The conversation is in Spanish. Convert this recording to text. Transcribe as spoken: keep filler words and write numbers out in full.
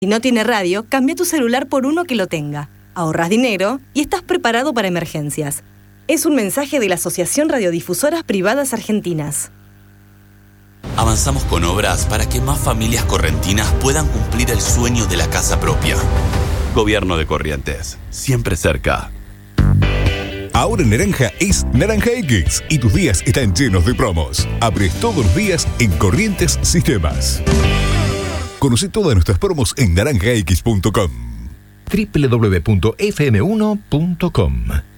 Si no tiene radio, cambia tu celular por uno que lo tenga. Ahorras dinero y estás preparado para emergencias. Es un mensaje de la Asociación Radiodifusoras Privadas Argentinas. Avanzamos con obras para que más familias correntinas puedan cumplir el sueño de la casa propia. Gobierno de Corrientes, siempre cerca. Ahora en Naranja es Naranja X y tus días están llenos de promos. Abres todos los días en Corrientes Sistemas. Conoce todas nuestras promos en naranja x punto com. doble u doble u doble u punto f m uno punto com